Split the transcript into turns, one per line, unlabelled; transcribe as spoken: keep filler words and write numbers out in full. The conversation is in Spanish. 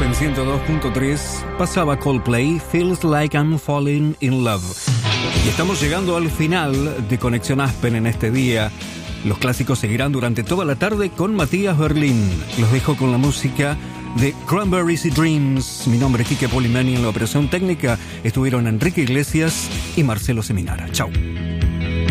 Aspen ciento dos punto tres pasaba Coldplay, Feels Like I'm Falling in Love. Y estamos llegando al final de Conexión Aspen en este día. Los clásicos seguirán durante toda la tarde con Matías Berlín. Los dejo con la música de Cranberries y Dreams. Mi nombre es Quique Polimani. En la operación técnica estuvieron Enrique Iglesias y Marcelo Seminara. Chau.